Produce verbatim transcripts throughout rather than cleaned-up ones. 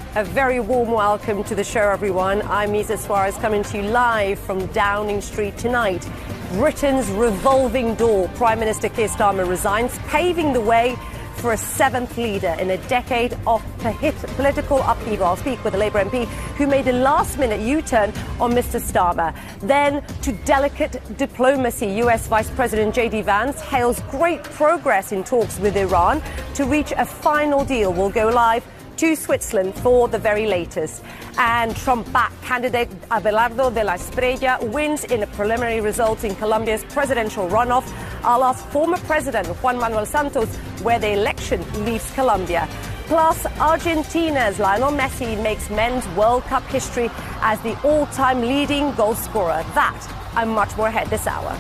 A very warm welcome to the show, everyone. I'm Isa Suarez, coming to you live from Downing Street tonight. Britain's revolving door. Prime Minister Keir Starmer resigns, paving the way for a seventh leader in a decade of political upheaval. I'll speak with a Labour M P who made a last-minute U-turn on Mister Starmer. Then to delicate diplomacy. U S Vice President J D Vance hails great progress in talks with Iran to reach a final deal. We'll go live to Switzerland for the very latest. And Trump-backed candidate Abelardo de la Espriella wins in a preliminary result in Colombia's presidential runoff. I'll ask former President Juan Manuel Santos where the election leaves Colombia. Plus, Argentina's Lionel Messi makes men's World Cup history as the all-time leading goal scorer. That and much more ahead this hour.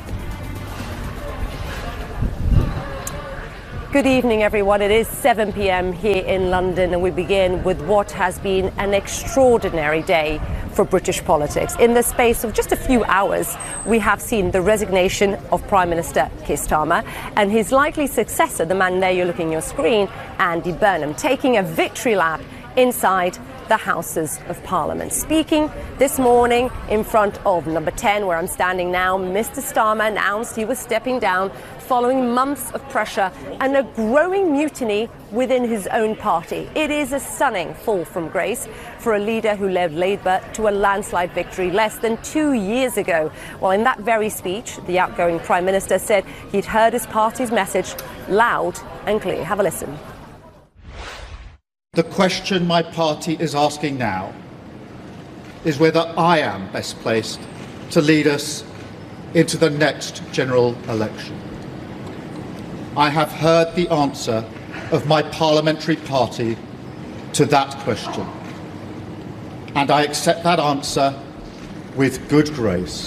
Good evening, everyone. It is seven p.m. here in London, and we begin with what has been an extraordinary day for British politics. In the space of just a few hours, we have seen the resignation of Prime Minister Keir Starmer and his likely successor, the man there you're looking at your screen, Andy Burnham, taking a victory lap inside the Houses of Parliament. Speaking this morning in front of number ten, where I'm standing now, Mister Starmer announced he was stepping down following months of pressure and a growing mutiny within his own party. It is a stunning fall from grace for a leader who led Labour to a landslide victory less than two years ago. Well, in that very speech, the outgoing Prime Minister said he'd heard his party's message loud and clear. Have a listen. The question my party is asking now is whether I am best placed to lead us into the next general election. I have heard the answer of my parliamentary party to that question, and I accept that answer with good grace.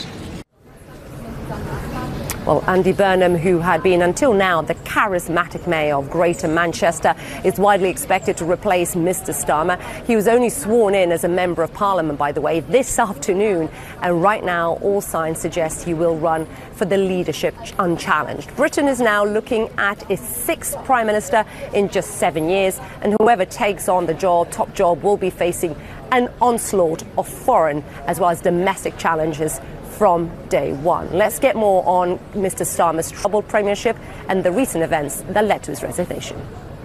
Well, Andy Burnham, who had been until now the charismatic mayor of Greater Manchester, is widely expected to replace Mister Starmer. He was only sworn in as a Member of Parliament, by the way, this afternoon. And right now, all signs suggest he will run for the leadership unchallenged. Britain is now looking at its sixth Prime Minister in just seven years. And whoever takes on the job, top job, will be facing an onslaught of foreign as well as domestic challenges from day one. Let's get more on Mister Starmer's troubled premiership and the recent events that led to his resignation.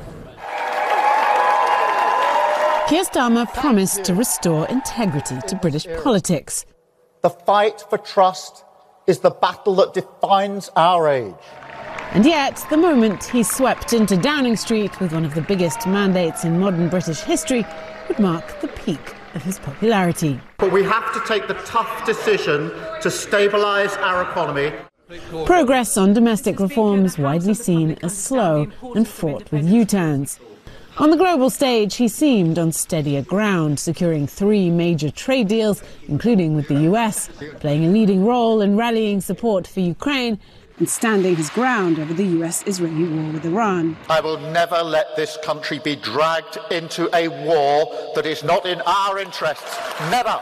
Keir Starmer promised to restore integrity to British politics. The fight for trust is the battle that defines our age. And yet, the moment he swept into Downing Street with one of the biggest mandates in modern British history would mark the peak of his popularity. But we have to take the tough decision to stabilise our economy. Progress on domestic reforms widely seen as slow and fraught with U-turns. On the global stage, he seemed on steadier ground, securing three major trade deals, including with the U S, playing a leading role in rallying support for Ukraine and standing his ground over the U S-Israeli war with Iran. I will never let this country be dragged into a war that is not in our interests. Never.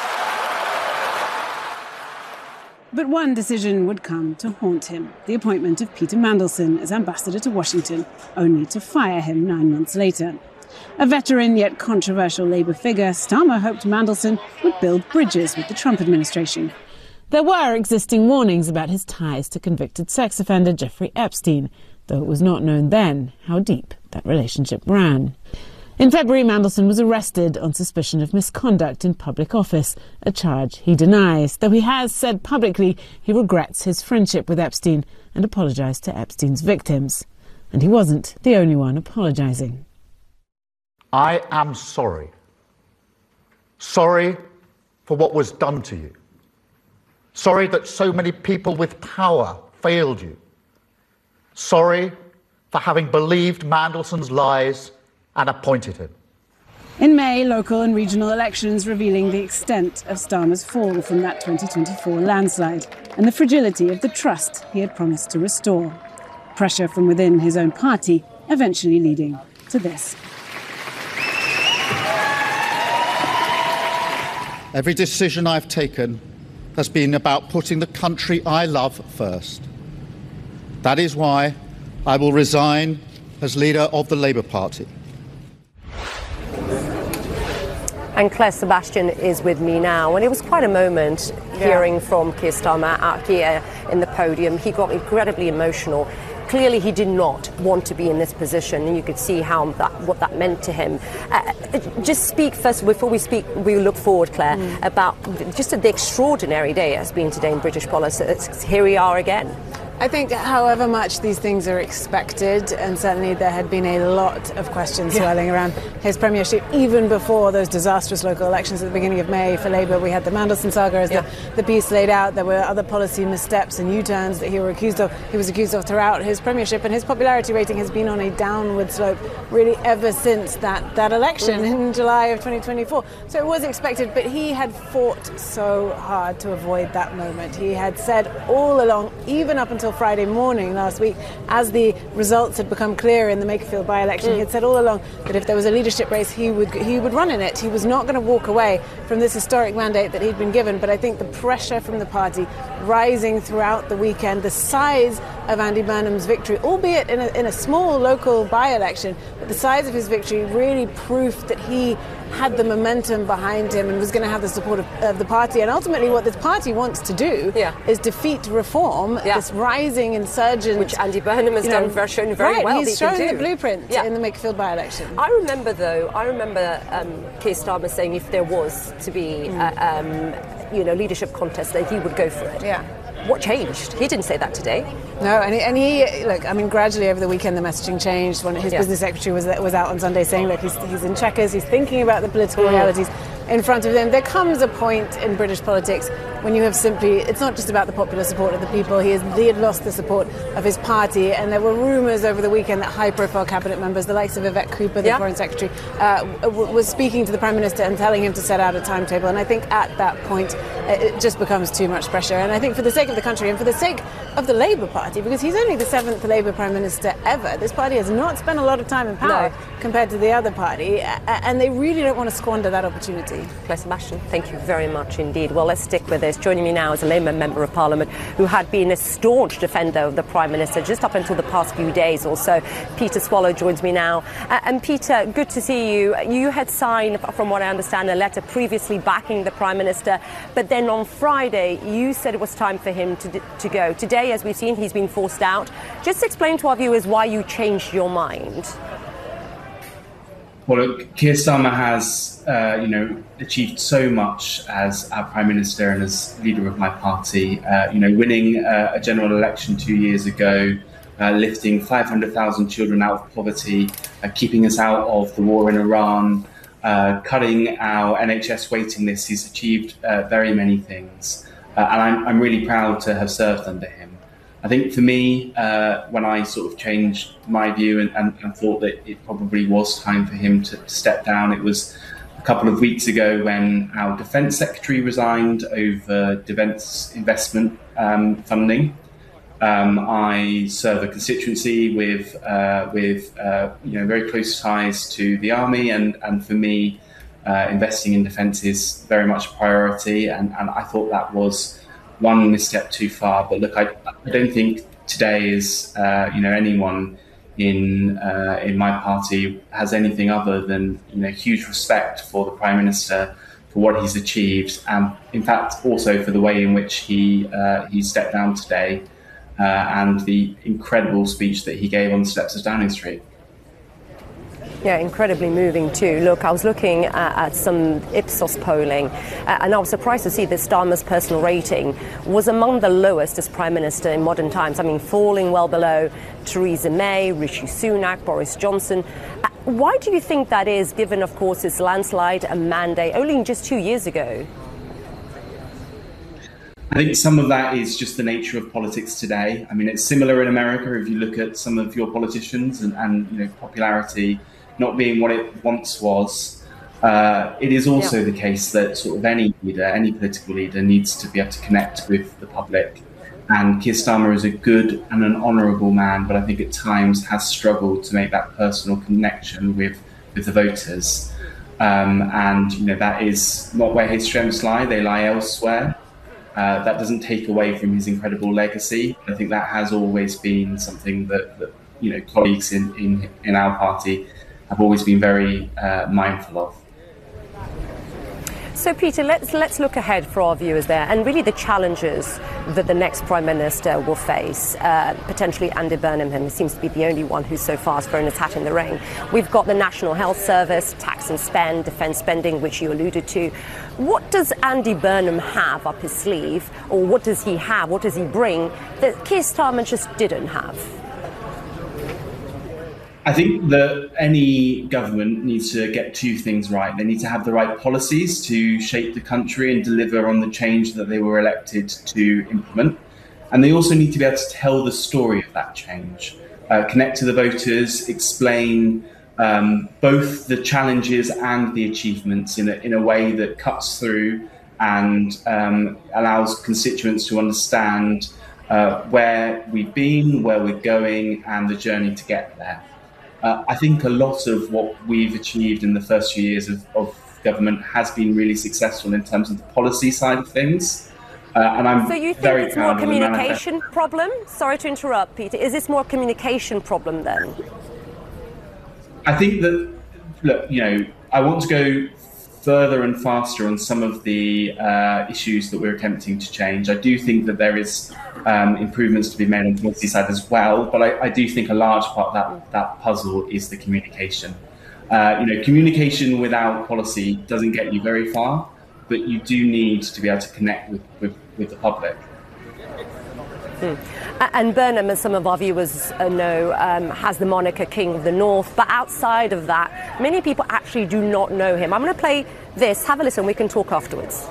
But one decision would come to haunt him, the appointment of Peter Mandelson as ambassador to Washington, only to fire him nine months later. A veteran yet controversial Labour figure, Starmer hoped Mandelson would build bridges with the Trump administration. There were existing warnings about his ties to convicted sex offender Jeffrey Epstein, though it was not known then how deep that relationship ran. In February, Mandelson was arrested on suspicion of misconduct in public office, a charge he denies, though he has said publicly he regrets his friendship with Epstein and apologised to Epstein's victims. And he wasn't the only one apologising. I am sorry. Sorry for what was done to you. Sorry that so many people with power failed you. Sorry for having believed Mandelson's lies and appointed him. In May, local and regional elections revealing the extent of Starmer's fall from that twenty twenty-four landslide and the fragility of the trust he had promised to restore. Pressure from within his own party eventually leading to this. Every decision I've taken has been about putting the country I love first. That is why I will resign as leader of the Labour Party. And Claire Sebastian is with me now, and it was quite a moment yeah. hearing from Keir Starmer out here in the podium. He got incredibly emotional. Clearly, he did not want to be in this position, and you could see how that, what that meant to him. Uh, just speak first, before we speak, we look forward, Claire, mm. about just the extraordinary day it has been today in British politics. Here we are again. I think however much these things are expected, and certainly there had been a lot of questions yeah. swirling around his premiership even before those disastrous local elections at the beginning of May for Labour. We had the Mandelson saga as yeah. the, the piece laid out. There were other policy missteps and U-turns that he were accused of. He was accused of throughout his premiership, and his popularity rating has been on a downward slope really ever since that, that election mm. in July of twenty twenty-four. So it was expected, but he had fought so hard to avoid that moment. He had said all along, even up until Friday morning last week, as the results had become clear in the Makerfield by-election, mm. he had said all along that if there was a leadership race, he would he would run in it. He was not going to walk away from this historic mandate that he'd been given. But I think the pressure from the party rising throughout the weekend, the size of Andy Burnham's victory, albeit in a, in a small local by-election, but the size of his victory really proved that he had the momentum behind him and was going to have the support of, of the party. And ultimately what this party wants to do yeah. is defeat reform, yeah. this rising insurgent... Which Andy Burnham has you know, done, shown very right, well. He's shown the blueprint yeah. in the Makerfield by-election. I remember, though, I remember um, Keir Starmer saying if there was to be mm. uh, um, you know, leadership contest, that he would go for it. Yeah. What changed? He didn't say that today. No, and he, and he look, I mean, gradually over the weekend the messaging changed. When his yeah. business secretary was was out on Sunday saying, look, he's, he's in Chequers, he's thinking about the political mm. realities in front of him. There comes a point in British politics when you have simply, it's not just about the popular support of the people. He, has, he had lost the support of his party, and there were rumours over the weekend that high-profile cabinet members, the likes of Yvette Cooper, the yeah. Foreign Secretary, uh, w- was speaking to the Prime Minister and telling him to set out a timetable. And I think at that point it just becomes too much pressure. And I think for the sake of the country and for the sake of the Labour Party, because he's only the seventh Labour Prime Minister ever, this party has not spent a lot of time in power no. compared to the other party, and they really don't want to squander that opportunity. Claire Sebastian, thank you very much indeed. Well, let's stick with this. Joining me now is a Labour Member of Parliament who had been a staunch defender of the Prime Minister just up until the past few days or so. Peter Swallow joins me now. Uh, and Peter, good to see you. You had signed, from what I understand, a letter previously backing the Prime Minister, but then on Friday you said it was time for him to, to go. Today, as we've seen, he's been forced out. Just explain to our viewers why you changed your mind. Well, look, Keir Starmer has, uh, you know, achieved so much as our Prime Minister and as leader of my party. Uh, you know, winning uh, a general election two years ago, uh, lifting five hundred thousand children out of poverty, uh, keeping us out of the war in Iran, uh, cutting our N H S waiting list. He's achieved uh, very many things, uh, and I'm, I'm really proud to have served under him. I think for me, uh, when I sort of changed my view and, and, and thought that it probably was time for him to, to step down, it was a couple of weeks ago when our Defence Secretary resigned over defence investment um, funding. Um, I serve a constituency with uh, with uh, you know very close ties to the army, and and for me, uh, investing in defence is very much a priority, and, and I thought that was one misstep too far. But look, I, I don't think today is, uh, you know, anyone in uh, in my party has anything other than, you know, huge respect for the Prime Minister for what he's achieved, and in fact also for the way in which he uh, he stepped down today, uh, and the incredible speech that he gave on the steps of Downing Street. Yeah, incredibly moving too. Look, I was looking at, at some Ipsos polling, uh, and I was surprised to see that Starmer's personal rating was among the lowest as Prime Minister in modern times. I mean, falling well below Theresa May, Rishi Sunak, Boris Johnson. Uh, why do you think that is, given, of course, his landslide and mandate only just two years ago? I think some of that is just the nature of politics today. I mean, it's similar in America. If you look at some of your politicians and, and you know, popularity not being what it once was, uh, it is also yeah. the case that sort of any leader, any political leader needs to be able to connect with the public. And Keir Starmer is a good and an honourable man, but I think at times has struggled to make that personal connection with, with the voters. Um, and, you know, that is not where his strengths lie, they lie elsewhere. Uh, that doesn't take away from his incredible legacy. I think that has always been something that, that you know, colleagues in, in, in our party have always been very uh, mindful of. So, Peter, let's let's look ahead for our viewers there, and really the challenges that the next Prime Minister will face. Uh, potentially Andy Burnham, who seems to be the only one who so far has thrown his hat in the ring. We've got the National Health Service, tax and spend, defence spending, which you alluded to. What does Andy Burnham have up his sleeve, or what does he have, what does he bring that Keir Starmer just didn't have? I think that any government needs to get two things right. They need to have the right policies to shape the country and deliver on the change that they were elected to implement. And they also need to be able to tell the story of that change, uh, connect to the voters, explain um, both the challenges and the achievements in a, in a way that cuts through and um, allows constituents to understand uh, where we've been, where we're going, and the journey to get there. Uh, I think a lot of what we've achieved in the first few years of, of government has been really successful in terms of the policy side of things. Uh, and I'm so you think very it's more a proud of the communication problem? Sorry to interrupt, Peter. Is this more a communication problem then? I think that, look, you know, I want to go further and faster on some of the uh, issues that we're attempting to change. I do think that there is um, improvements to be made on the policy side as well, but I, I do think a large part of that, that puzzle is the communication. Uh, you know, communication without policy doesn't get you very far, but you do need to be able to connect with, with, with the public. Hmm. And Burnham, as some of our viewers know, um, has the moniker King of the North. But outside of that, many people actually do not know him. I'm going to play this. Have a listen. We can talk afterwards.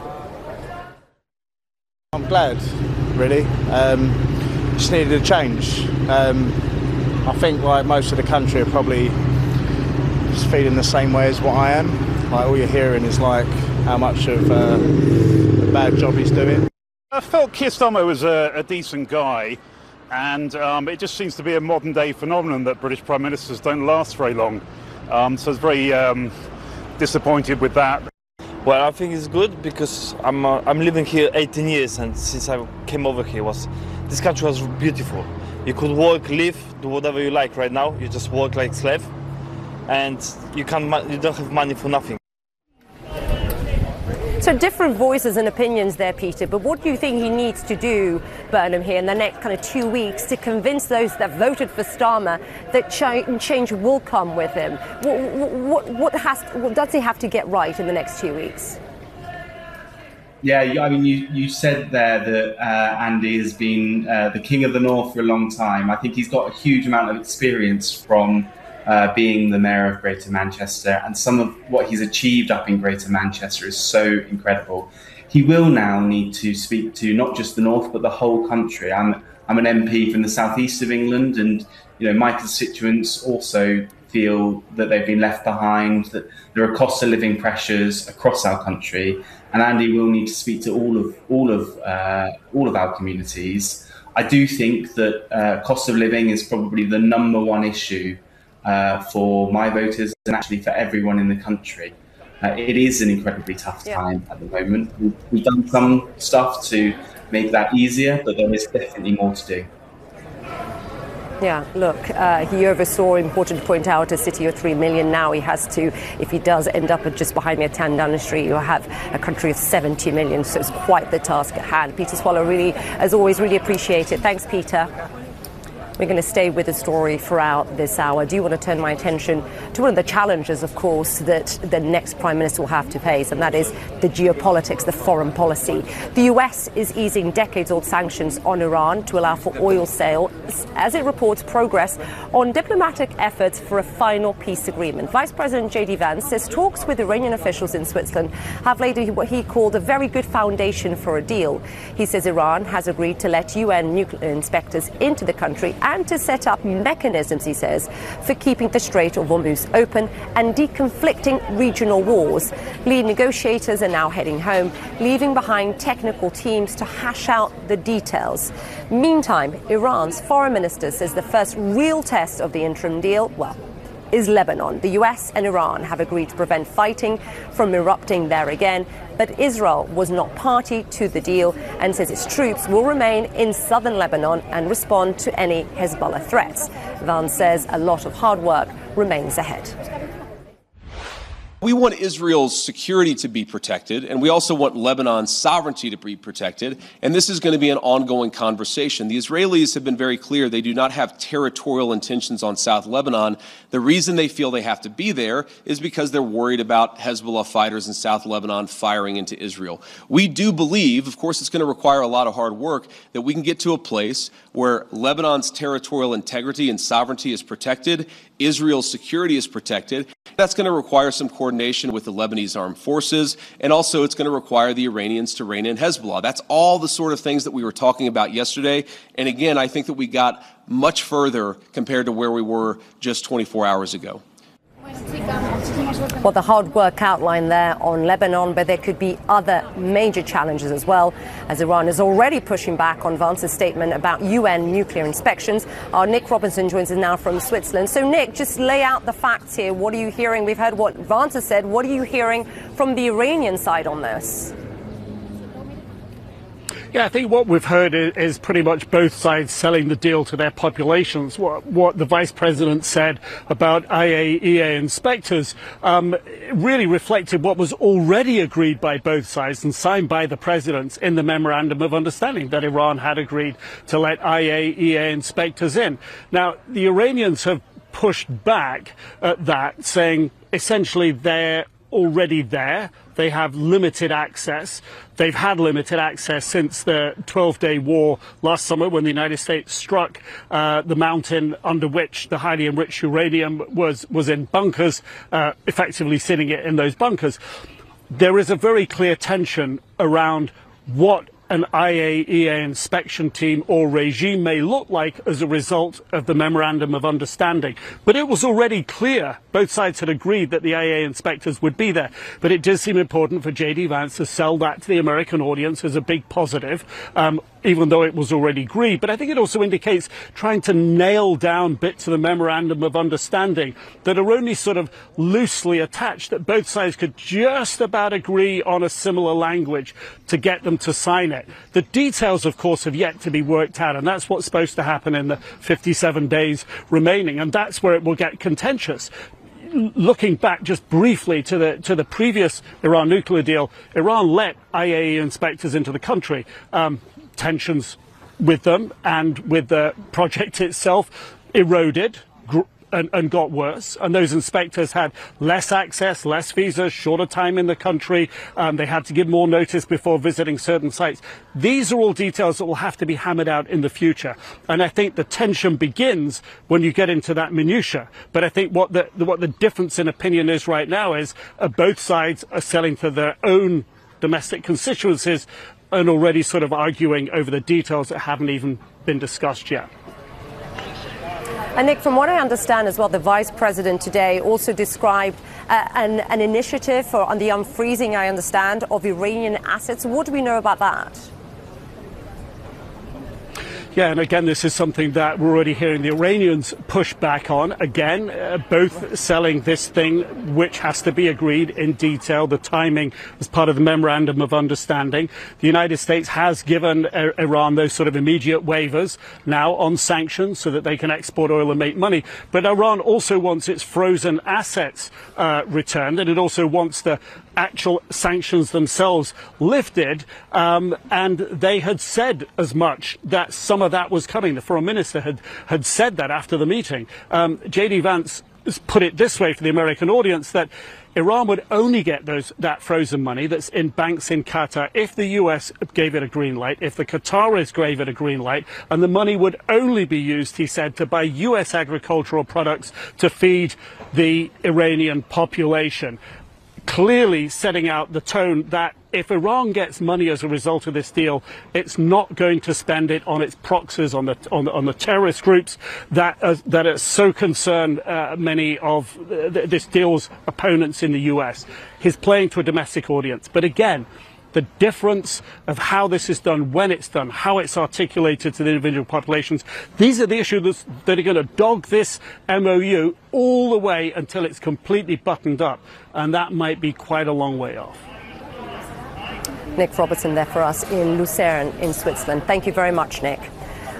I'm glad, really. Um, just needed a change. Um, I think like most of the country are probably just feeling the same way as what I am. Like all you're hearing is like how much of uh, a bad job he's doing. I felt Keir Starmer was a, a decent guy, and um, it just seems to be a modern day phenomenon that British Prime Ministers don't last very long. Um, so I was very um, disappointed with that. Well, I think it's good because I'm uh, I'm living here eighteen years, and since I came over here, was this country was beautiful. You could work, live, do whatever you like. Right now, you just work like slave, and you can't you don't have money for nothing. So different voices and opinions there, Peter, but what do you think he needs to do, Burnham, here in the next kind of two weeks to convince those that voted for Starmer that ch- change will come with him? What, what, what, has, what does he have to get right in the next two weeks? Yeah, I mean, you, you said there that uh, Andy has been uh, the King of the North for a long time. I think he's got a huge amount of experience from Uh, being the mayor of Greater Manchester, and some of what he's achieved up in Greater Manchester is so incredible. He will now need to speak to not just the North but the whole country. I'm I'm an M P from the southeast of England, and you know my constituents also feel that they've been left behind, that there are cost of living pressures across our country, and Andy will need to speak to all of all of uh, all of our communities. I do think that uh, cost of living is probably the number one issue Uh, for my voters and actually for everyone in the country. Uh, it is an incredibly tough time yeah. at the moment. We've, we've done some stuff to make that easier, but there is definitely more to do. Yeah, look, uh, he oversaw, important to point out, a city of three million. Now he has to, if he does end up just behind me at ten Downing Street, you'll have a country of seventy million. So it's quite the task at hand. Peter Swallow, really, as always, really appreciate it. Thanks, Peter. We're going to stay with the story throughout this hour. I do want to turn my attention to one of the challenges, of course, that the next Prime Minister will have to face, and that is the geopolitics, the foreign policy. The U S is easing decades-old sanctions on Iran to allow for oil sales as it reports progress on diplomatic efforts for a final peace agreement. Vice President J D Vance says talks with Iranian officials in Switzerland have laid what he called a very good foundation for a deal. He says Iran has agreed to let U N nuclear inspectors into the country and to set up mechanisms, he says, for keeping the Strait of Hormuz open and deconflicting regional wars. Lead negotiators are now heading home, leaving behind technical teams to hash out the details. Meantime, Iran's foreign minister says the first real test of the interim deal, well, is Lebanon. The U S and Iran have agreed to prevent fighting from erupting there again, but Israel was not party to the deal and says its troops will remain in southern Lebanon and respond to any Hezbollah threats. Vance says a lot of hard work remains ahead. We want Israel's security to be protected, and we also want Lebanon's sovereignty to be protected, and this is going to be an ongoing conversation. The Israelis have been very clear they do not have territorial intentions on South Lebanon. The reason they feel they have to be there is because they're worried about Hezbollah fighters in South Lebanon firing into Israel. We do believe, of course it's going to require a lot of hard work, that we can get to a place where Lebanon's territorial integrity and sovereignty is protected, Israel's security is protected. That's going to require some coordination with the Lebanese armed forces, and also it's going to require the Iranians to rein in Hezbollah. That's all the sort of things that we were talking about yesterday. And again, I think that we got much further compared to where we were just twenty-four hours ago. Well, the hard work outlined there on Lebanon, but there could be other major challenges as well, as Iran is already pushing back on Vance's statement about U N nuclear inspections. Our Nick Robinson joins us now from Switzerland. So, Nick, just lay out the facts here. What are you hearing? We've heard what Vance has said. What are you hearing from the Iranian side on this? Yeah, I think what we've heard is, is pretty much both sides selling the deal to their populations. What, what the vice president said about I A E A inspectors um, really reflected what was already agreed by both sides and signed by the presidents in the Memorandum of Understanding, that Iran had agreed to let I A E A inspectors in. Now, the Iranians have pushed back at that, saying essentially they're already there. They have limited access. They've had limited access since the twelve-day war last summer, when the United States struck uh, the mountain under which the highly enriched uranium was, was in bunkers, uh, effectively sitting it in those bunkers. There is a very clear tension around what an I A E A inspection team or regime may look like as a result of the Memorandum of Understanding. But it was already clear, both sides had agreed that the I A E A inspectors would be there. But it does seem important for J D Vance to sell that to the American audience as a big positive, um, even though it was already agreed. But I think it also indicates trying to nail down bits of the Memorandum of Understanding that are only sort of loosely attached, that both sides could just about agree on a similar language to get them to sign it. The details, of course, have yet to be worked out, and that's what's supposed to happen in the fifty-seven days remaining, and that's where it will get contentious. Looking back just briefly to the to the previous Iran nuclear deal, Iran let I A E A inspectors into the country. Um, tensions with them and with the project itself eroded gr and, and got worse, and those inspectors had less access, less visas, shorter time in the country. Um, they had to give more notice before visiting certain sites. These are all details that will have to be hammered out in the future, and I think the tension begins when you get into that minutiae. But I think what the, the what the difference in opinion is right now is uh, both sides are selling to their own domestic constituencies and already sort of arguing over the details that haven't even been discussed yet. And Nick, from what I understand as well, the Vice President today also described uh, an, an initiative for, on the unfreezing, I understand, of Iranian assets. What do we know about that? Yeah, and again, this is something that we're already hearing the Iranians push back on. Again, uh, both selling this thing, which has to be agreed in detail. The timing was part of the Memorandum of Understanding. The United States has given uh, Iran those sort of immediate waivers now on sanctions so that they can export oil and make money. But Iran also wants its frozen assets uh, returned, and it also wants the actual sanctions themselves lifted, um, and they had said as much, that some of that was coming. The foreign minister had, had said that after the meeting. Um, J D Vance put it this way for the American audience, that Iran would only get those that frozen money that's in banks in Qatar if the U S gave it a green light, if the Qataris gave it a green light, and the money would only be used, he said, to buy U S agricultural products to feed the Iranian population. Clearly setting out the tone that if Iran gets money as a result of this deal, it's not going to spend it on its proxies, on the on the, on the terrorist groups that uh, that are so concerned uh, many of uh, this deal's opponents in the U S. He's playing to a domestic audience, but again, the difference of how this is done, when it's done, how it's articulated to the individual populations, these are the issues that are going to dog this M O U all the way until it's completely buttoned up. And that might be quite a long way off. Nick Robertson there for us in Lucerne in Switzerland. Thank you very much, Nick.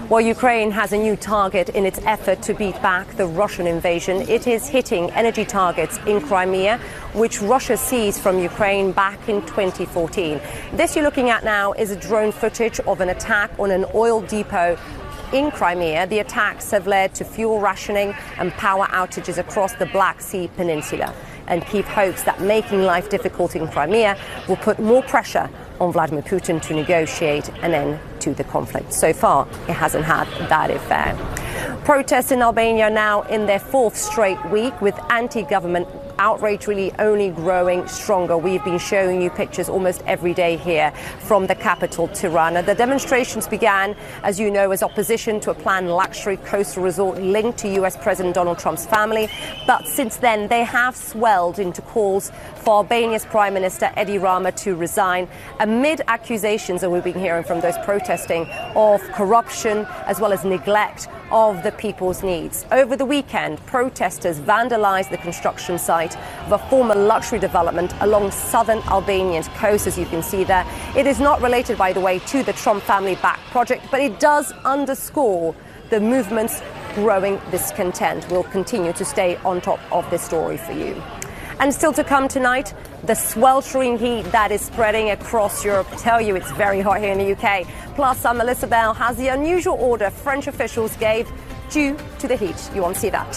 While Ukraine has a new target in its effort to beat back the Russian invasion, it is hitting energy targets in Crimea, which Russia seized from Ukraine back in twenty fourteen. This you're looking at now is a drone footage of an attack on an oil depot in Crimea. The attacks have led to fuel rationing and power outages across the Black Sea Peninsula. And Kyiv hopes that making life difficult in Crimea will put more pressure on Vladimir Putin to negotiate an end to the conflict. So far, it hasn't had that effect. Protests in Albania now in their fourth straight week, with anti-government outrage really only growing stronger. We've been showing you pictures almost every day here from the capital, Tirana. The demonstrations began, as you know, as opposition to a planned luxury coastal resort linked to U S President Donald Trump's family. But since then, they have swelled into calls for Albania's Prime Minister Edi Rama to resign, amid accusations that we've been hearing from those protesting of corruption as well as neglect of the people's needs. Over the weekend, protesters vandalized the construction site of a former luxury development along southern Albanian coast, as you can see there. It is not related, by the way, to the Trump family-backed project, but it does underscore the movement's growing discontent. We'll continue to stay on top of this story for you. And still to come tonight, the sweltering heat that is spreading across Europe. I tell you, it's very hot here in the U K. Plus, um, Melissa Bell has the unusual order French officials gave due to the heat. You want to see that?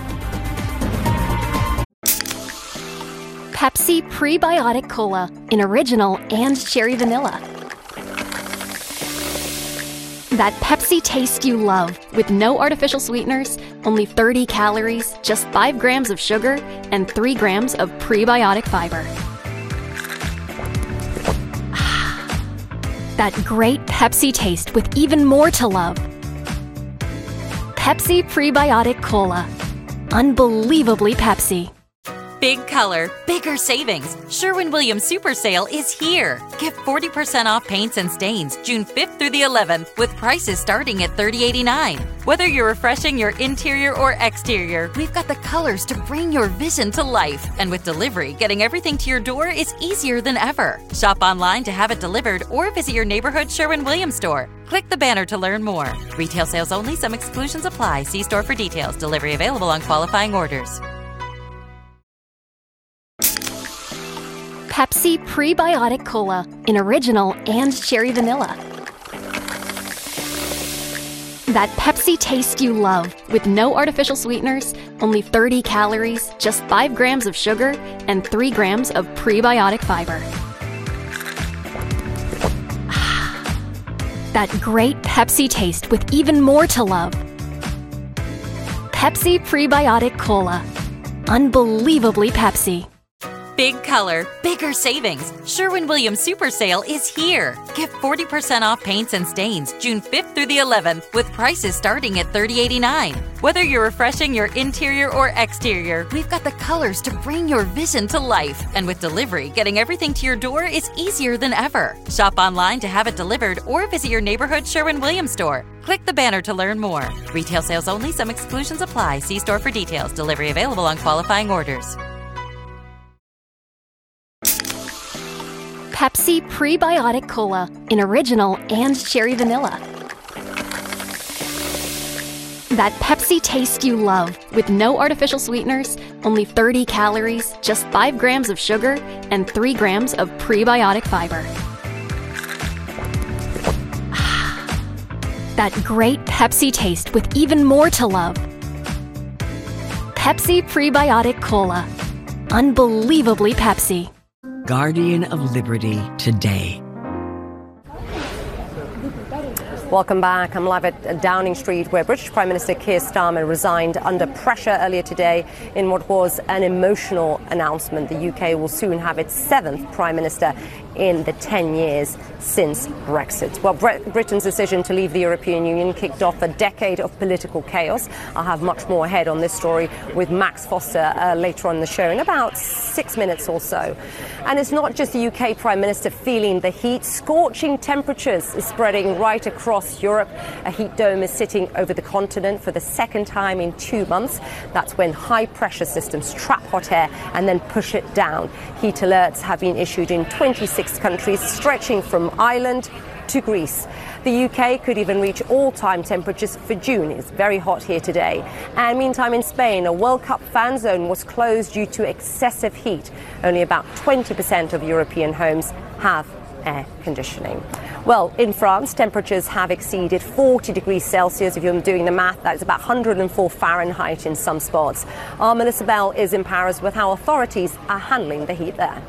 Pepsi Prebiotic Cola in original and cherry vanilla. That Pepsi taste you love, with no artificial sweeteners, only thirty calories, just five grams of sugar, and three grams of prebiotic fiber. That great Pepsi taste with even more to love. Pepsi Prebiotic Cola. Unbelievably Pepsi. Big color, bigger savings. Sherwin-Williams Super Sale is here. Get forty percent off paints and stains June fifth through the eleventh with prices starting at thirty eighty-nine. Whether you're refreshing your interior or exterior, we've got the colors to bring your vision to life. And with delivery, getting everything to your door is easier than ever. Shop online to have it delivered or visit your neighborhood Sherwin-Williams store. Click the banner to learn more. Retail sales only. Some exclusions apply. See store for details. Delivery available on qualifying orders. Pepsi Prebiotic Cola in original and cherry vanilla. That Pepsi taste you love, with no artificial sweeteners, only thirty calories, just five grams of sugar, and three grams of prebiotic fiber. That great Pepsi taste with even more to love. Pepsi Prebiotic Cola. Unbelievably Pepsi. Big color, bigger savings. Sherwin-Williams Super Sale is here. Get forty percent off paints and stains June fifth through the eleventh with prices starting at thirty eighty-nine. Whether you're refreshing your interior or exterior, we've got the colors to bring your vision to life. And with delivery, getting everything to your door is easier than ever. Shop online to have it delivered or visit your neighborhood Sherwin-Williams store. Click the banner to learn more. Retail sales only. Some exclusions apply. See store for details. Delivery available on qualifying orders. Pepsi Prebiotic Cola in original and cherry vanilla. That Pepsi taste you love, with no artificial sweeteners, only thirty calories, just five grams of sugar, and three grams of prebiotic fiber. That great Pepsi taste with even more to love. Pepsi Prebiotic Cola. Unbelievably Pepsi. Guardian of Liberty today. Welcome back. I'm live at Downing Street, where British Prime Minister Keir Starmer resigned under pressure earlier today in what was an emotional announcement. The U K will soon have its seventh Prime Minister in the ten years since Brexit. Well, Britain's decision to leave the European Union kicked off a decade of political chaos. I'll have much more ahead on this story with Max Foster uh, later on in the show in about six minutes or so. And it's not just the U K Prime Minister feeling the heat. Scorching temperatures is spreading right across Europe. A heat dome is sitting over the continent for the second time in two months. That's when high pressure systems trap hot air and then push it down. Heat alerts have been issued in twenty-six countries, stretching from Ireland to Greece. The U K could even reach all-time temperatures for June. It's very hot here today. And meantime, in Spain, a World Cup fan zone was closed due to excessive heat. Only about twenty percent of European homes have air conditioning. Well, in France, temperatures have exceeded forty degrees Celsius. If you're doing the math, that is about one hundred four Fahrenheit in some spots. Our Melissa Bell is in Paris with how authorities are handling the heat there.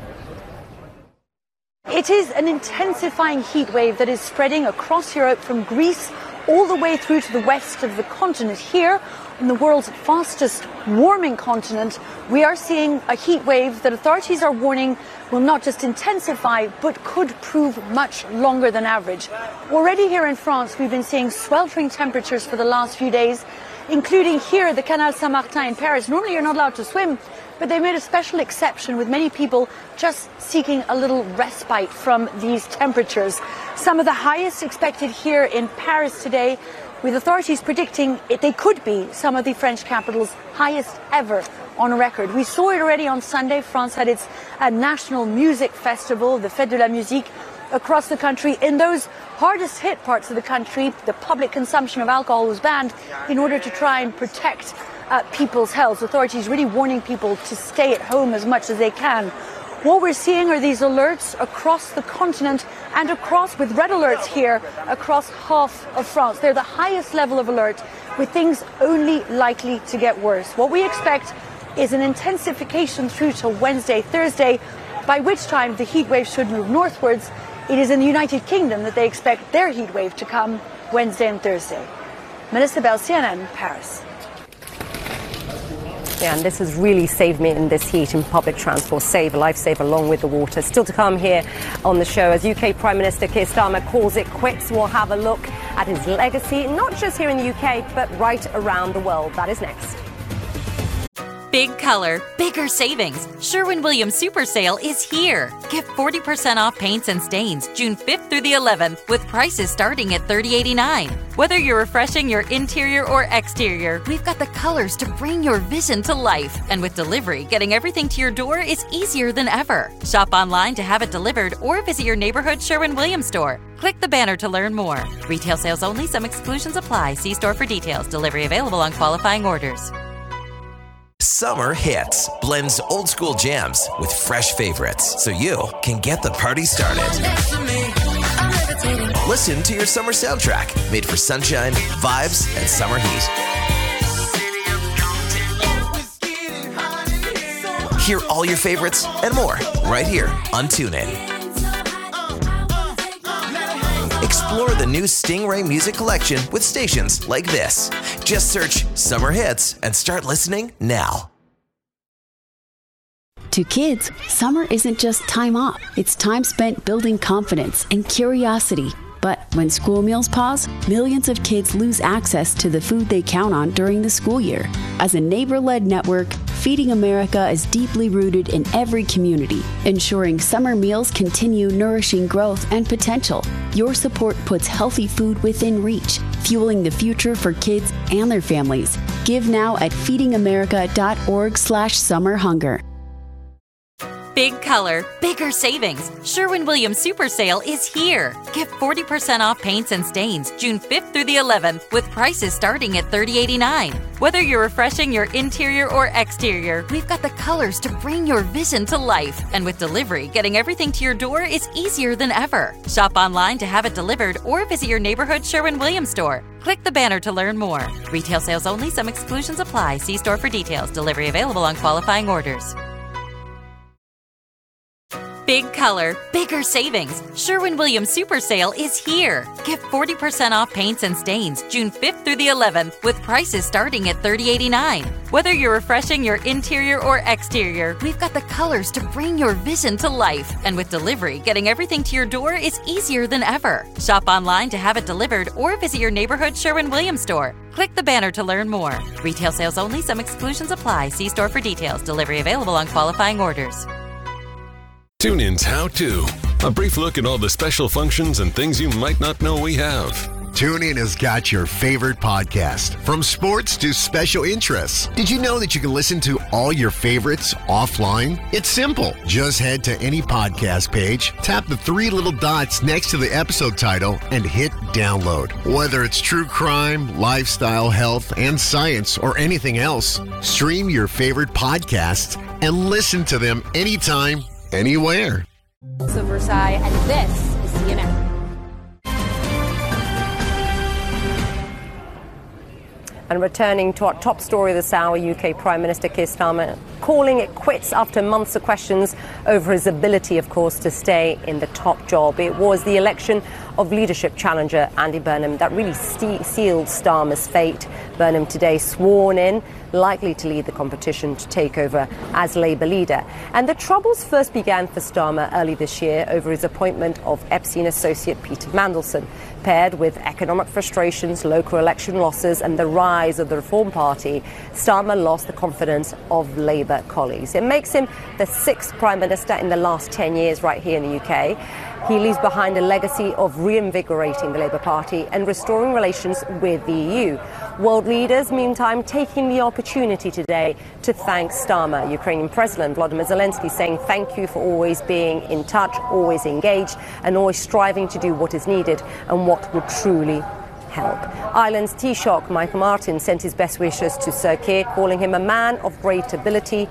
It is an intensifying heat wave that is spreading across Europe from Greece all the way through to the west of the continent. Here, on the world's fastest warming continent, we are seeing a heat wave that authorities are warning will not just intensify, but could prove much longer than average. Already here in France, we've been seeing sweltering temperatures for the last few days, including here at the Canal Saint-Martin in Paris. Normally you're not allowed to swim, but they made a special exception with many people just seeking a little respite from these temperatures. Some of the highest expected here in Paris today, with authorities predicting it, they could be some of the French capital's highest ever on record. We saw it already on Sunday. France had its uh, national music festival, the Fête de la Musique, across the country. In those hardest hit parts of the country, the public consumption of alcohol was banned in order to try and protect uh, people's health. Authorities really warning people to stay at home as much as they can. What we're seeing are these alerts across the continent and across, with red alerts here, across half of France. They're the highest level of alert, with things only likely to get worse. What we expect is an intensification through to Wednesday, Thursday, by which time the heat wave should move northwards. It is in the United Kingdom that they expect their heat wave to come Wednesday and Thursday. Melissa Bell, C N N, Paris. Yeah, and this has really saved me in this heat in public transport. Save a lifesaver along with the water. Still to come here on the show, as U K Prime Minister Keir Starmer calls it quits, we'll have a look at his legacy, not just here in the U K, but right around the world. That is next. Big color, bigger savings. Sherwin-Williams Super Sale is here. Get forty percent off paints and stains June fifth through the eleventh with prices starting at thirty eighty-nine. Whether you're refreshing your interior or exterior, we've got the colors to bring your vision to life. And with delivery, getting everything to your door is easier than ever. Shop online to have it delivered or visit your neighborhood Sherwin-Williams store. Click the banner to learn more. Retail sales only. Some exclusions apply. See store for details. Delivery available on qualifying orders. Summer Hits blends old school jams with fresh favorites so you can get the party started. Listen to your summer soundtrack made for sunshine, vibes, and summer heat. Hear all your favorites and more right here on TuneIn. Explore the new Stingray music collection with stations like this. Just search Summer Hits and start listening now. To kids, summer isn't just time off. It's time spent building confidence and curiosity. But when school meals pause, millions of kids lose access to the food they count on during the school year. As a neighbor-led network, Feeding America is deeply rooted in every community, ensuring summer meals continue nourishing growth and potential. Your support puts healthy food within reach, fueling the future for kids and their families. Give now at feedingamerica.org slash summer hunger. Big color, bigger savings. Sherwin-Williams Super Sale is here. Get forty percent off paints and stains June fifth through the eleventh with prices starting at thirty eighty-nine. Whether you're refreshing your interior or exterior, we've got the colors to bring your vision to life. And with delivery, getting everything to your door is easier than ever. Shop online to have it delivered or visit your neighborhood Sherwin-Williams store. Click the banner to learn more. Retail sales only. Some exclusions apply. See store for details. Delivery available on qualifying orders. Big color, bigger savings. Sherwin-Williams Super Sale is here. Get forty percent off paints and stains June fifth through the eleventh with prices starting at thirty eighty-nine. Whether you're refreshing your interior or exterior, we've got the colors to bring your vision to life. And with delivery, getting everything to your door is easier than ever. Shop online to have it delivered or visit your neighborhood Sherwin-Williams store. Click the banner to learn more. Retail sales only. Some exclusions apply. See store for details. Delivery available on qualifying orders. TuneIn's How To. A brief look at all the special functions and things you might not know we have. TuneIn has got your favorite podcast, from sports to special interests. Did you know that you can listen to all your favorites offline? It's simple. Just head to any podcast page, tap the three little dots next to the episode title, and hit download. Whether it's true crime, lifestyle, health, and science, or anything else, stream your favorite podcasts and listen to them anytime, anywhere. So Versailles, and this is C N N. And returning to our top story this hour, U K Prime Minister Keir Starmer calling it quits after months of questions over his ability, of course, to stay in the top job. It was the election of leadership challenger Andy Burnham that really ste- sealed Starmer's fate. Burnham today sworn in, likely to lead the competition to take over as Labour leader. And the troubles first began for Starmer early this year over his appointment of Epstein associate Peter Mandelson. Paired with economic frustrations, local election losses and the rise of the Reform Party, Starmer lost the confidence of Labour colleagues. It makes him the sixth Prime Minister in the last ten years right here in the U K. He leaves behind a legacy of reinvigorating the Labour Party and restoring relations with the E U. World leaders, meantime, taking the opportunity today to thank Starmer. Ukrainian President Volodymyr Zelensky saying thank you for always being in touch, always engaged, and always striving to do what is needed and what would truly help. Ireland's Taoiseach Michael Martin sent his best wishes to Sir Keir, calling him a man of great ability,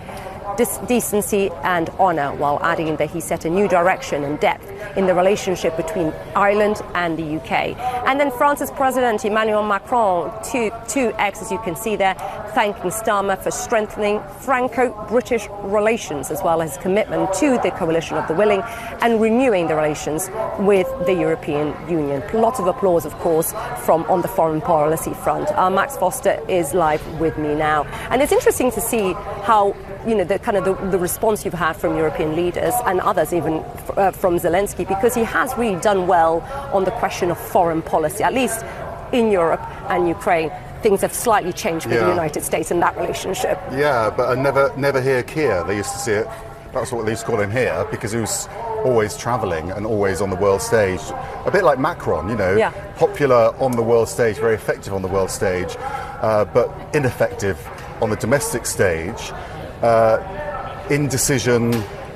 decency and honour, while adding that he set a new direction and depth in the relationship between Ireland and the U K. And then France's President Emmanuel Macron, two, two X, as you can see there, thanking Starmer for strengthening Franco-British relations, as well as his commitment to the coalition of the willing and renewing the relations with the European Union. Lots of applause, of course, from on the foreign policy front. Our Max Foster is live with me now. And it's interesting to see how, you know, the kind of the, the response you've had from European leaders and others, even uh, from Zelensky, because he has really done well on the question of foreign policy, at least in Europe and Ukraine. Things have slightly changed with yeah. the United States in that relationship. Yeah, but I never, never hear Keir. They used to see it. That's what they used to call him here, because he was always travelling and always on the world stage. A bit like Macron, you know, yeah. popular on the world stage, very effective on the world stage, uh, but ineffective on the domestic stage. Uh, indecision,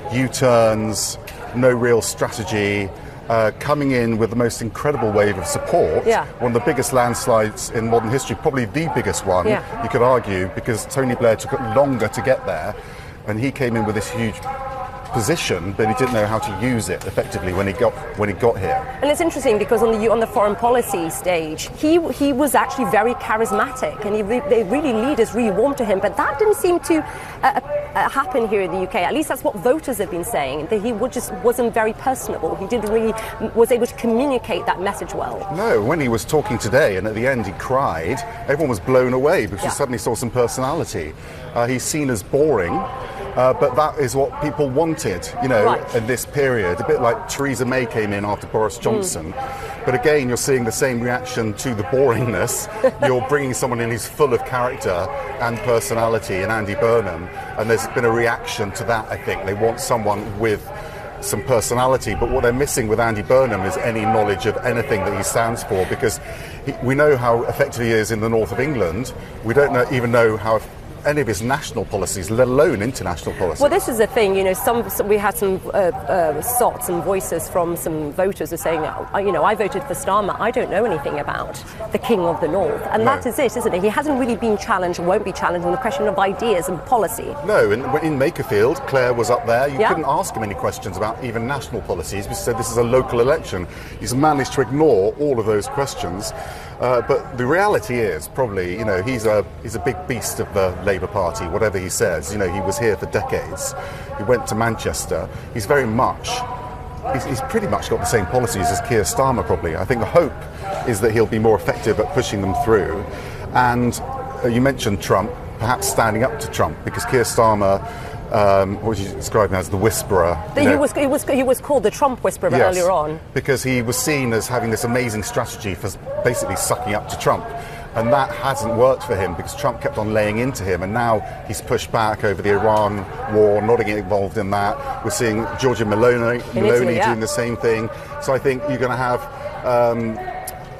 U-turns, no real strategy, uh, coming in with the most incredible wave of support. Yeah. One of the biggest landslides in modern history, probably the biggest one, yeah. you could argue, because Tony Blair took longer to get there, and he came in with this huge position, but he didn't know how to use it effectively when he got when he got here. And it's interesting because on the on the foreign policy stage, he he was actually very charismatic, and he re, they really leaders really warmed to him. But that didn't seem to uh, uh, happen here in the U K. At least that's what voters have been saying. That he would just wasn't very personable. He didn't really was able to communicate that message well. No, when he was talking today, and at the end he cried, everyone was blown away because yeah. he suddenly saw some personality. Uh, he's seen as boring. Uh, but that is what people wanted, you know, right. in this period. A bit like Theresa May came in after Boris Johnson. Mm. But again, you're seeing the same reaction to the boringness. You're bringing someone in who's full of character and personality, in Andy Burnham. And there's been a reaction to that, I think. They want someone with some personality. But what they're missing with Andy Burnham is any knowledge of anything that he stands for. Because he, we know how effective he is in the north of England. We don't know, even know how any of his national policies, let alone international policies. Well, this is the thing, you know, some, some we had some uh, uh, sots and voices from some voters who are saying, oh, you know, I voted for Starmer, I don't know anything about the King of the North. And no. that is it, isn't it? He hasn't really been challenged, won't be challenged on the question of ideas and policy. No, in, in Makerfield, Claire was up there. You yeah. couldn't ask him any questions about even national policies. We said this is a local election. He's managed to ignore all of those questions. Uh, but the reality is, probably, you know, he's a he's a big beast of the Labour Party, whatever he says. You know, he was here for decades. He went to Manchester. He's very much, he's, he's pretty much got the same policies as Keir Starmer, probably. I think the hope is that he'll be more effective at pushing them through. And uh, you mentioned Trump, perhaps standing up to Trump, because Keir Starmer, Um, what would you describe him as, the whisperer? He was, he was he was called the Trump whisperer yes, earlier on. Because he was seen as having this amazing strategy for basically sucking up to Trump. And that hasn't worked for him because Trump kept on laying into him. And now he's pushed back over the Iran war, not getting involved in that. We're seeing Giorgia Meloni, Meloni Italy, yeah. doing the same thing. So I think you're going to have... Um,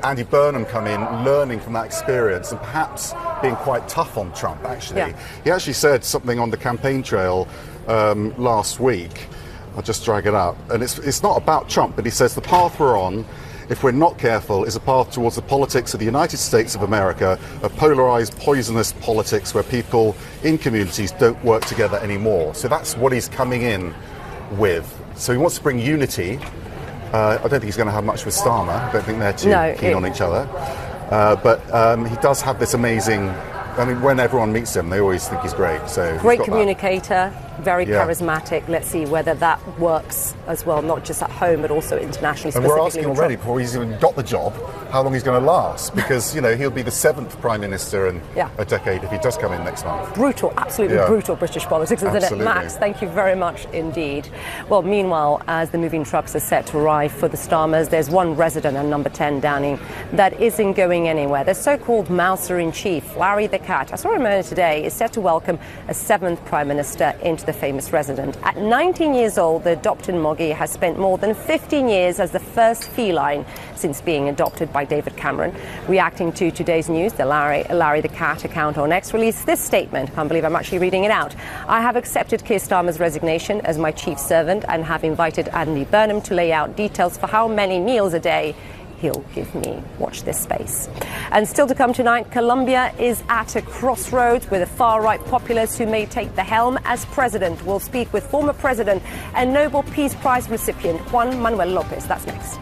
Andy Burnham come in, learning from that experience and perhaps being quite tough on Trump, actually. Yeah. He actually said something on the campaign trail um, last week. I'll just drag it up. And it's, it's not about Trump, but he says the path we're on, if we're not careful, is a path towards the politics of the United States of America, a polarized, poisonous politics where people in communities don't work together anymore. So that's what he's coming in with. So he wants to bring unity. Uh, I don't think he's going to have much with Starmer. I don't think they're too no, keen it... on each other. Uh, but um, he does have this amazing... I mean, when everyone meets him, they always think he's great. So great communicator, that. very yeah. charismatic. Let's see whether that works as well, not just at home, but also internationally. And we're asking already, before he's even got the job, how long he's going to last. Because, you know, he'll be the seventh Prime Minister in yeah. a decade if he does come in next month. Brutal, absolutely yeah. brutal British politics, isn't absolutely. it? Max, thank you very much indeed. Well, meanwhile, as the moving trucks are set to arrive for the Starmers, there's one resident at number ten Downing that isn't going anywhere. The so-called Mouser-in-Chief, Larry the Cat, I saw him earlier today, is set to welcome a seventh Prime Minister into the famous resident. At nineteen years old, the adopted Moggy has spent more than fifteen years as the first feline since being adopted by David Cameron. Reacting to today's news, the Larry, Larry the Cat account on X released this statement. I can't believe I'm actually reading it out. I have accepted Keir Starmer's resignation as my chief servant and have invited Andy Burnham to lay out details for how many meals a day he'll give me. Watch this space. And still to come tonight, Colombia is at a crossroads with the far-right populists who may take the helm as president. We'll speak with former president and Nobel Peace Prize recipient Juan Manuel Lopez. That's next.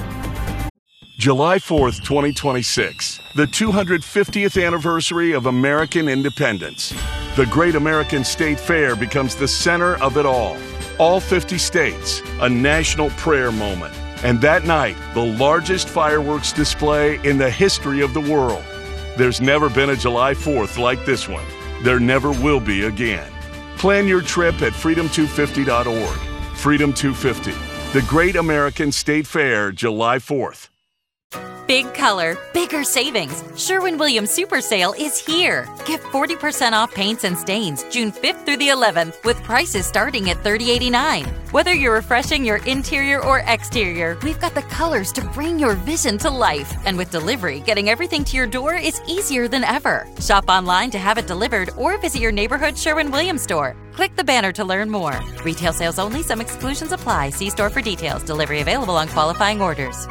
July fourth, twenty twenty-six, the two hundred fiftieth anniversary of American independence. The Great American State Fair becomes the center of it all. All fifty states, a national prayer moment. And that night, the largest fireworks display in the history of the world. There's never been a July fourth like this one. There never will be again. Plan your trip at freedom two fifty dot org. Freedom two fifty, the Great American State Fair, July fourth. Big color, bigger savings. Sherwin-Williams Super Sale is here. Get forty percent off paints and stains June fifth through the eleventh with prices starting at thirty eighty-nine. Whether you're refreshing your interior or exterior, we've got the colors to bring your vision to life. And with delivery, getting everything to your door is easier than ever. Shop online to have it delivered or visit your neighborhood Sherwin-Williams store. Click the banner to learn more. Retail sales only. Some exclusions apply. See store for details. Delivery available on qualifying orders.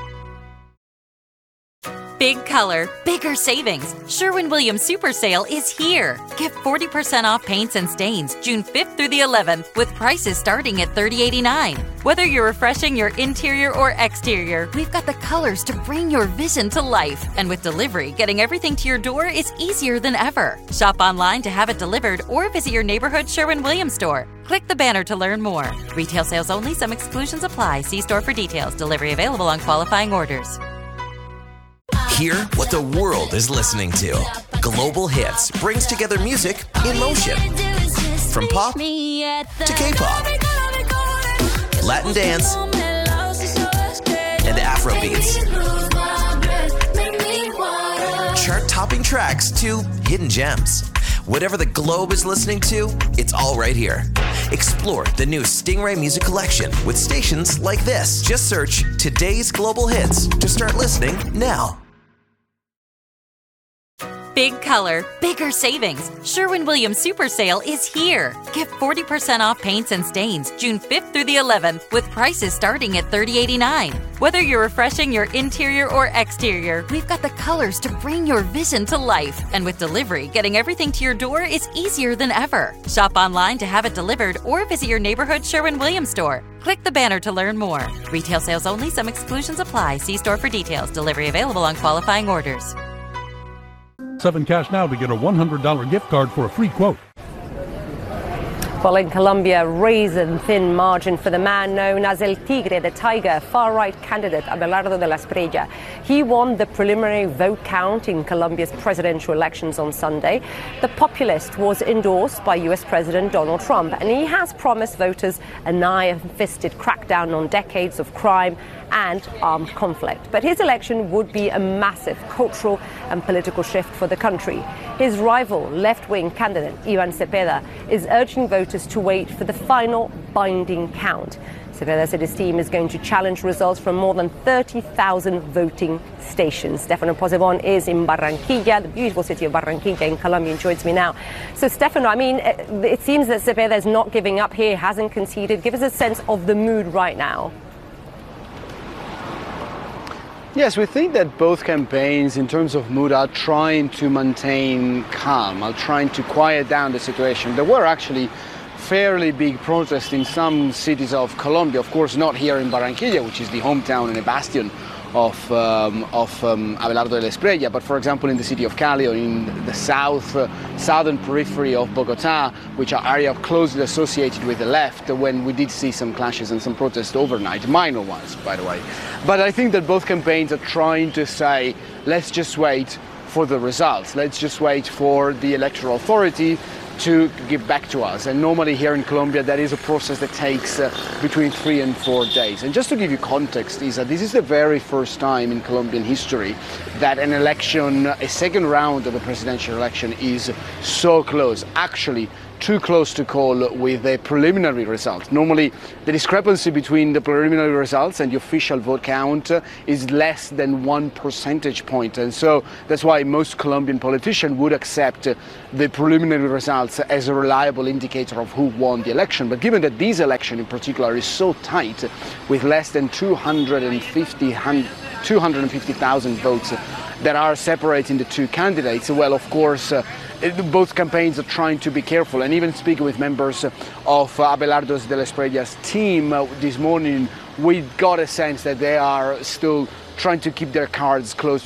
Big color, bigger savings. Sherwin-Williams Super Sale is here. Get forty percent off paints and stains June fifth through the eleventh with prices starting at thirty eighty-nine. Whether you're refreshing your interior or exterior, we've got the colors to bring your vision to life. And with delivery, getting everything to your door is easier than ever. Shop online to have it delivered or visit your neighborhood Sherwin-Williams store. Click the banner to learn more. Retail sales only. Some exclusions apply. See store for details. Delivery available on qualifying orders. Hear what the world is listening to. Global Hits brings together music in motion. From pop to K-pop, Latin dance, and Afro beats. Chart-topping tracks to hidden gems. Whatever the globe is listening to, it's all right here. Explore the new Stingray Music Collection with stations like this. Just search Today's Global Hits to start listening now. Big color, bigger savings. Sherwin-Williams Super Sale is here. Get forty percent off paints and stains June fifth through the eleventh with prices starting at thirty eighty-nine. Whether you're refreshing your interior or exterior, we've got the colors to bring your vision to life. And with delivery, getting everything to your door is easier than ever. Shop online to have it delivered or visit your neighborhood Sherwin-Williams store. Click the banner to learn more. Retail sales only. Some exclusions apply. See store for details. Delivery available on qualifying orders. seven Cash now to get a one hundred dollars gift card for a free quote. Well, in Colombia, razor-thin margin for the man known as El Tigre, the Tiger, far-right candidate Abelardo de la Espriella. He won the preliminary vote count in Colombia's presidential elections on Sunday. The populist was endorsed by U S President Donald Trump, and he has promised voters an iron-fisted crackdown on decades of crime and armed conflict. But his election would be a massive cultural and political shift for the country. His rival, left-wing candidate Ivan Cepeda, is urging voters to wait for the final binding count. Cepeda said his team is going to challenge results from more than thirty thousand voting stations. Stefano Pozzebon is in Barranquilla, the beautiful city of Barranquilla in Colombia, and joins me now. So, Stefano, I mean, it seems that Cepeda is not giving up here, hasn't conceded. Give us a sense of the mood right now. Yes, we think that both campaigns, in terms of mood, are trying to maintain calm, are trying to quiet down the situation. There were actually fairly big protests in some cities of Colombia, of course not here in Barranquilla, which is the hometown and a bastion of, um, of um, Abelardo de la Espriella, but for example in the city of Cali or in the south, uh, southern periphery of Bogota, which are areas closely associated with the left, when we did see some clashes and some protests overnight, minor ones by the way. But I think that both campaigns are trying to say, let's just wait for the results, let's just wait for the electoral authority to give back to us. And normally here in Colombia that is a process that takes uh, between three and four days. And just to give you context, is that this is the very first time in Colombian history that an election, a second round of a presidential election is so close, actually too close to call with the preliminary results. Normally the discrepancy between the preliminary results and the official vote count is less than one percentage point, and so that's why most Colombian politicians would accept the preliminary results as a reliable indicator of who won the election. But given that this election in particular is so tight, with less than two hundred fifty thousand votes that are separating the two candidates, well, of course, uh, both campaigns are trying to be careful. And even speaking with members of uh, Abelardo de la Espriella's team uh, this morning, we got a sense that they are still trying to keep their cards close